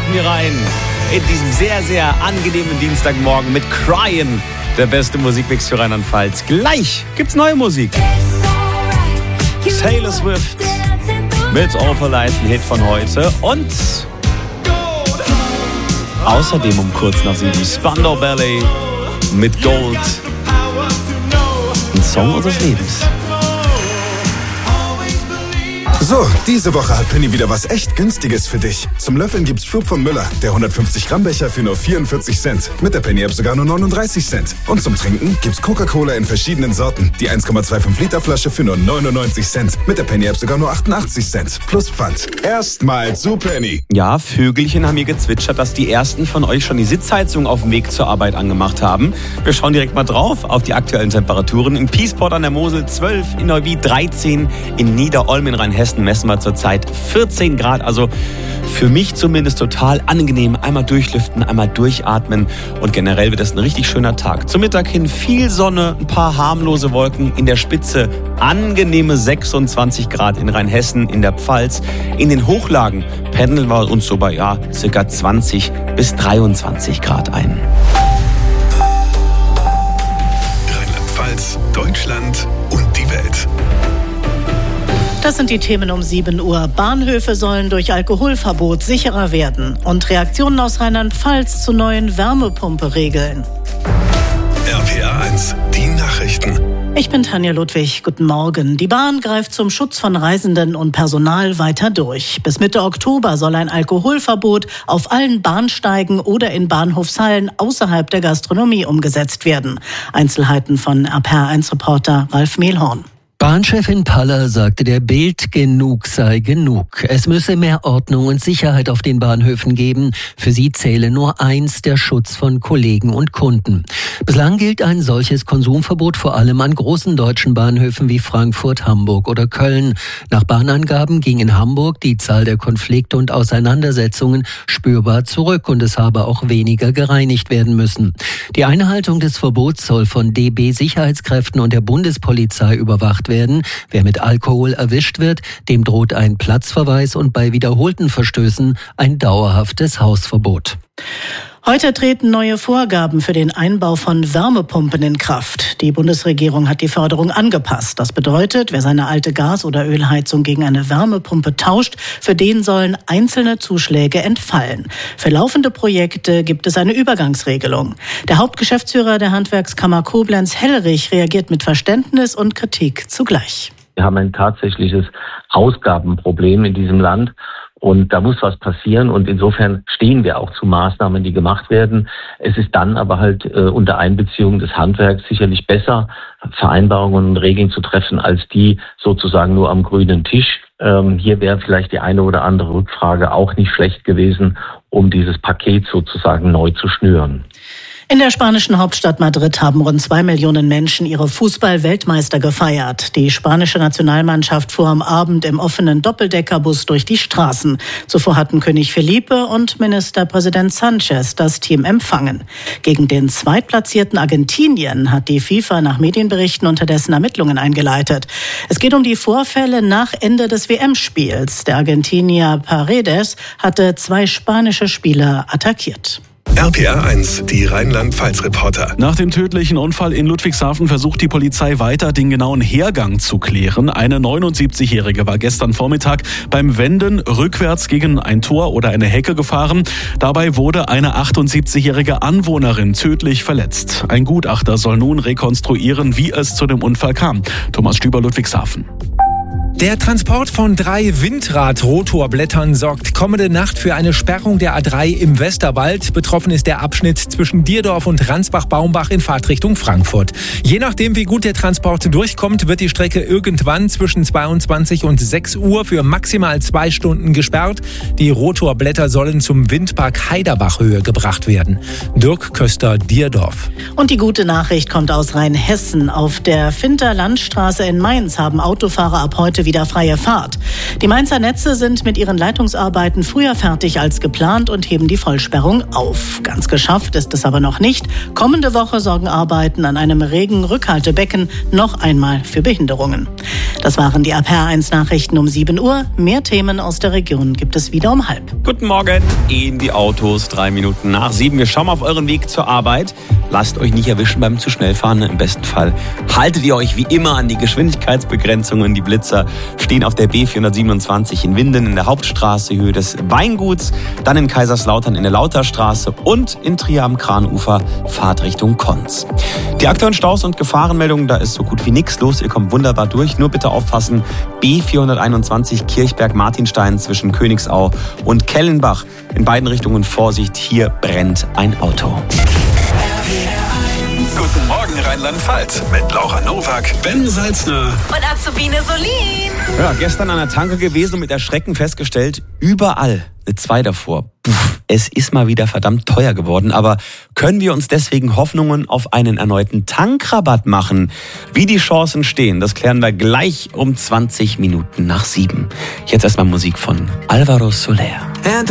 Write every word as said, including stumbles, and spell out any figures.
starten wir rein in diesem sehr, sehr angenehmen Dienstagmorgen mit Cryin', der beste Musikmix für Rheinland-Pfalz. Gleich gibt's neue Musik. Taylor Swift mit All Polite, ein Hit von heute. Und außerdem um kurz nach sieben Spandau Ballet mit Gold. Ein Song unseres Lebens. So, diese Woche hat Penny wieder was echt Günstiges für dich. Zum Löffeln gibt's Schub von Müller, der hundertfünfzig Gramm Becher für nur vierundvierzig Cent. Mit der Penny App sogar nur neununddreißig Cent. Und zum Trinken gibt's Coca-Cola in verschiedenen Sorten. Die eins Komma fünfundzwanzig Liter Flasche für nur neunundneunzig Cent. Mit der Penny App sogar nur achtundachtzig Cent. Plus Pfand. Erstmal zu Penny. Ja, Vögelchen haben hier gezwitschert, dass die ersten von euch schon die Sitzheizung auf dem Weg zur Arbeit angemacht haben. Wir schauen direkt mal drauf auf die aktuellen Temperaturen. In Piesport an der Mosel zwölf, in Neuwied dreizehn, in Niederolm in Rheinhessen messen wir zurzeit vierzehn Grad. Also für mich zumindest total angenehm. Einmal durchlüften, einmal durchatmen und generell wird es ein richtig schöner Tag. Zum Mittag hin viel Sonne, ein paar harmlose Wolken, in der Spitze angenehme sechsundzwanzig Grad in Rheinhessen, in der Pfalz. In den Hochlagen pendeln wir uns so bei ja, circa zwanzig bis dreiundzwanzig Grad ein. Rheinland-Pfalz, Deutschland und die Welt. Das sind die Themen um sieben Uhr. Bahnhöfe sollen durch Alkoholverbot sicherer werden. Und Reaktionen aus Rheinland-Pfalz zu neuen Wärmepumpe-Regeln. R P R eins, die Nachrichten. Ich bin Tanja Ludwig. Guten Morgen. Die Bahn greift zum Schutz von Reisenden und Personal weiter durch. Bis Mitte Oktober soll ein Alkoholverbot auf allen Bahnsteigen oder in Bahnhofshallen außerhalb der Gastronomie umgesetzt werden. Einzelheiten von R P R eins Reporter Ralf Mehlhorn. Bahnchefin Paller sagte der Bild, genug sei genug. Es müsse mehr Ordnung und Sicherheit auf den Bahnhöfen geben. Für sie zähle nur eins, der Schutz von Kollegen und Kunden. Bislang gilt ein solches Konsumverbot vor allem an großen deutschen Bahnhöfen wie Frankfurt, Hamburg oder Köln. Nach Bahnangaben ging in Hamburg die Zahl der Konflikte und Auseinandersetzungen spürbar zurück und es habe auch weniger gereinigt werden müssen. Die Einhaltung des Verbots soll von D B-Sicherheitskräften und der Bundespolizei überwacht werden. Wer mit Alkohol erwischt wird, dem droht ein Platzverweis und bei wiederholten Verstößen ein dauerhaftes Hausverbot. Heute treten neue Vorgaben für den Einbau von Wärmepumpen in Kraft. Die Bundesregierung hat die Förderung angepasst. Das bedeutet, wer seine alte Gas- oder Ölheizung gegen eine Wärmepumpe tauscht, für den sollen einzelne Zuschläge entfallen. Für laufende Projekte gibt es eine Übergangsregelung. Der Hauptgeschäftsführer der Handwerkskammer Koblenz, Hellrich, reagiert mit Verständnis und Kritik zugleich. Wir haben ein tatsächliches Ausgabenproblem in diesem Land. Und da muss was passieren und insofern stehen wir auch zu Maßnahmen, die gemacht werden. Es ist dann aber halt äh, unter Einbeziehung des Handwerks sicherlich besser, Vereinbarungen und Regeln zu treffen, als die sozusagen nur am grünen Tisch. Ähm, hier wäre vielleicht die eine oder andere Rückfrage auch nicht schlecht gewesen, um dieses Paket sozusagen neu zu schnüren. In der spanischen Hauptstadt Madrid haben rund zwei Millionen Menschen ihre Fußball-Weltmeister gefeiert. Die spanische Nationalmannschaft fuhr am Abend im offenen Doppeldeckerbus durch die Straßen. Zuvor hatten König Felipe und Ministerpräsident Sanchez das Team empfangen. Gegen den zweitplatzierten Argentinien hat die FIFA nach Medienberichten unterdessen Ermittlungen eingeleitet. Es geht um die Vorfälle nach Ende des W M-Spiels. Der Argentinier Paredes hatte zwei spanische Spieler attackiert. R P R eins, die Rheinland-Pfalz-Reporter. Nach dem tödlichen Unfall in Ludwigshafen versucht die Polizei weiter, den genauen Hergang zu klären. Eine neunundsiebzigjährige war gestern Vormittag beim Wenden rückwärts gegen ein Tor oder eine Hecke gefahren. Dabei wurde eine achtundsiebzigjährige Anwohnerin tödlich verletzt. Ein Gutachter soll nun rekonstruieren, wie es zu dem Unfall kam. Thomas Stüber, Ludwigshafen. Der Transport von drei Windrad-Rotorblättern sorgt kommende Nacht für eine Sperrung der A drei im Westerwald. Betroffen ist der Abschnitt zwischen Dierdorf und Ransbach-Baumbach in Fahrtrichtung Frankfurt. Je nachdem, wie gut der Transport durchkommt, wird die Strecke irgendwann zwischen zweiundzwanzig und sechs Uhr für maximal zwei Stunden gesperrt. Die Rotorblätter sollen zum Windpark Heiderbach-Höhe gebracht werden. Dirk Köster, Dierdorf. Und die gute Nachricht kommt aus Rheinhessen. Auf der Finter Landstraße in Mainz haben Autofahrer ab heute wieder freie Fahrt. Die Mainzer Netze sind mit ihren Leitungsarbeiten früher fertig als geplant und heben die Vollsperrung auf. Ganz geschafft ist es aber noch nicht. Kommende Woche sorgen Arbeiten an einem regen Rückhaltebecken noch einmal für Behinderungen. Das waren die A P R eins Nachrichten um sieben Uhr. Mehr Themen aus der Region gibt es wieder um halb. Guten Morgen in die Autos, drei Minuten nach sieben. Wir schauen mal auf euren Weg zur Arbeit. Lasst euch nicht erwischen beim zu schnell fahren. Im besten Fall haltet ihr euch wie immer an die Geschwindigkeitsbegrenzungen. Die Blitzer stehen auf der B vierhundertsiebenundzwanzig in Winden in der Hauptstraße, Höhe des Weinguts, dann in Kaiserslautern in der Lauterstraße und in Trier am Kranufer, Fahrt Richtung Konz. Die aktuellen Staus und Gefahrenmeldungen, da ist so gut wie nichts los. Ihr kommt wunderbar durch. Nur bitte aufpassen, B vierhunderteinundzwanzig Kirchberg-Martinstein zwischen Königsau und Kellenbach. In beiden Richtungen Vorsicht, hier brennt ein Auto. Guten Morgen Rheinland-Pfalz mit Laura Nowak, Ben Salzner und Azubine Solin. Ja, gestern an der Tanke gewesen und mit Erschrecken festgestellt, überall eine zwei davor. Puh, es ist mal wieder verdammt teuer geworden, aber können wir uns deswegen Hoffnungen auf einen erneuten Tankrabatt machen? Wie die Chancen stehen, das klären wir gleich um zwanzig Minuten nach sieben. Jetzt erstmal Musik von Alvaro Soler.